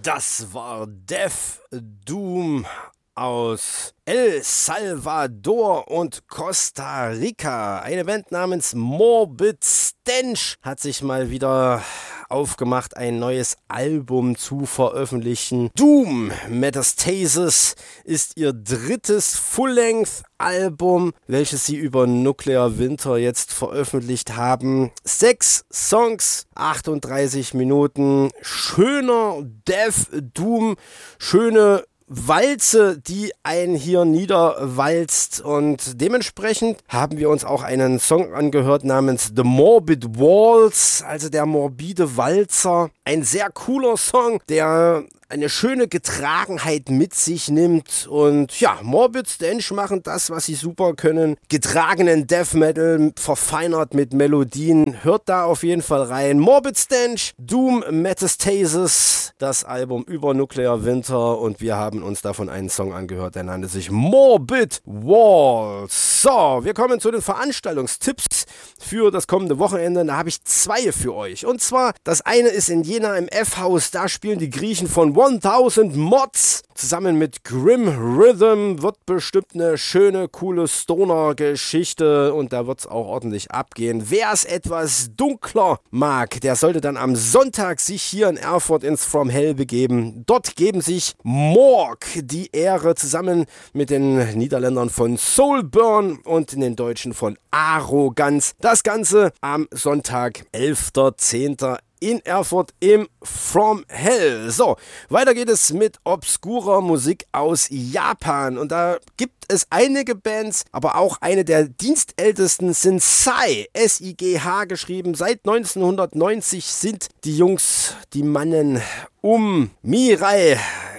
Das war Death Doom aus El Salvador und Costa Rica. Eine Band namens Morbid Stench hat sich mal wieder aufgemacht, ein neues Album zu veröffentlichen. Doom Metastasis ist ihr drittes Full-Length-Album, welches sie über Nuclear Winter jetzt veröffentlicht haben. 6 Songs, 38 Minuten, schöner Death Doom, schöne Walze, die einen hier niederwalzt, und dementsprechend haben wir uns auch einen Song angehört namens The Morbid Waltz, also der morbide Walzer. Ein sehr cooler Song, der eine schöne Getragenheit mit sich nimmt, und ja, Morbid Stench machen das, was sie super können. Getragenen Death Metal, verfeinert mit Melodien. Hört da auf jeden Fall rein. Morbid Stench, Doom Metastasis, das Album über Nuclear Winter, und wir haben uns davon einen Song angehört, der nannte sich Morbid Waltz. So, wir kommen zu den Veranstaltungstipps für das kommende Wochenende. Da habe ich 2 für euch. Und zwar, das eine ist in Jena im F-Haus. Da spielen die Griechen von 1000 Mods zusammen mit Grim Rhythm. Wird bestimmt eine schöne, coole Stoner-Geschichte, und da wird es auch ordentlich abgehen. Wer es etwas dunkler mag, der sollte dann am Sonntag sich hier in Erfurt ins From Hell begeben. Dort geben sich Morg die Ehre zusammen mit den Niederländern von Soulburn und den Deutschen von Arroganz. Das Ganze am Sonntag, 11.10. in Erfurt im From Hell. So, weiter geht es mit obskurer Musik aus Japan. Und da gibt es einige Bands, aber auch eine der dienstältesten sind Sigh, S-I-G-H geschrieben. Seit 1990 sind die Jungs, die Mannen um Mirai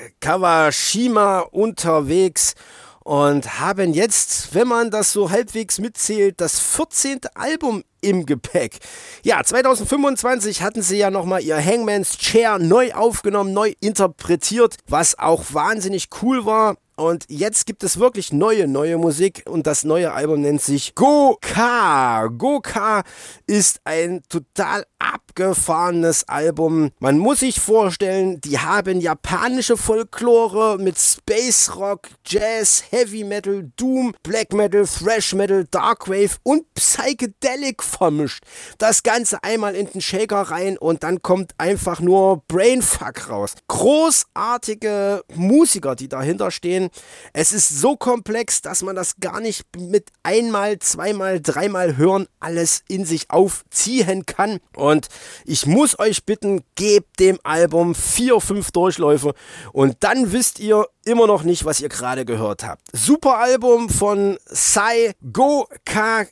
Kawashima unterwegs und haben jetzt, wenn man das so halbwegs mitzählt, das 14. Album im Gepäck. Ja, 2025 hatten sie ja nochmal ihr Hangman's Chair neu aufgenommen, neu interpretiert, was auch wahnsinnig cool war. Und jetzt gibt es wirklich neue Musik, und das neue Album nennt sich Go-Ka. Go-Ka ist ein total abgefahrenes Album. Man muss sich vorstellen, die haben japanische Folklore mit Space Rock, Jazz, Heavy Metal, Doom, Black Metal, Thrash Metal, Darkwave und Psychedelic vermischt. Das Ganze einmal in den Shaker rein, und dann kommt einfach nur Brainfuck raus. Großartige Musiker, die dahinter stehen. Es ist so komplex, dass man das gar nicht mit einmal, zweimal, dreimal hören alles in sich aufziehen kann. Und ich muss euch bitten, gebt dem Album 4, 5 Durchläufe, und dann wisst ihr immer noch nicht, was ihr gerade gehört habt. Super Album von Sigh, Go-Ka,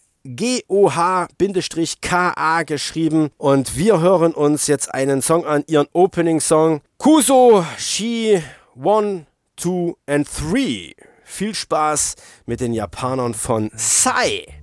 G-O-H-K-A geschrieben, und wir hören uns jetzt einen Song an, ihren Opening-Song Kuso Shi 1, 2 and 3. Viel Spaß mit den Japanern von Sigh.